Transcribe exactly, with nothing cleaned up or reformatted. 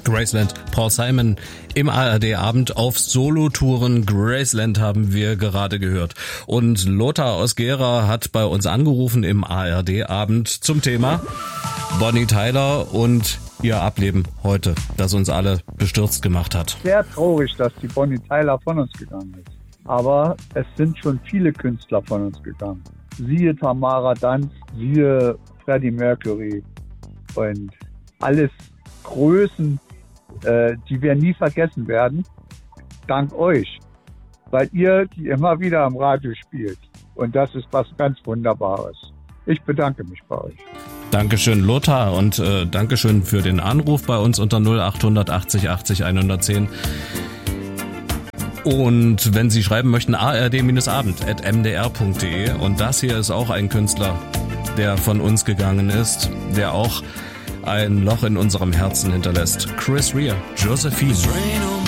Graceland, Paul Simon im A R D-Abend auf Solotouren. Graceland haben wir gerade gehört. Und Lothar aus Gera hat bei uns angerufen im A R D-Abend zum Thema Bonnie Tyler und ihr Ableben heute, das uns alle bestürzt gemacht hat. Sehr traurig, dass die Bonnie Tyler von uns gegangen ist. Aber es sind schon viele Künstler von uns gegangen. Siehe Tamara Danz, siehe Freddie Mercury und alles Größen, äh, die wir nie vergessen werden, dank euch, weil ihr die immer wieder am Radio spielt. Und das ist was ganz Wunderbares. Ich bedanke mich bei euch. Dankeschön, Lothar, und äh, Dankeschön für den Anruf bei uns unter null acht achtzig achtzig hundertzehn. Und wenn Sie schreiben möchten, a r d abend at m d r punkt d e. Und das hier ist auch ein Künstler, der von uns gegangen ist, der auch ein Loch in unserem Herzen hinterlässt. Chris Rea, Josephine.